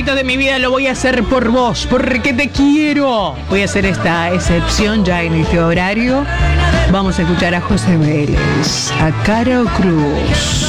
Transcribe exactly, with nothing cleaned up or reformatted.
momentos de mi vida lo voy a hacer por vos, porque te quiero. Voy a hacer esta excepción ya en este horario. Vamos a escuchar a José Vélez, a Caro Cruz.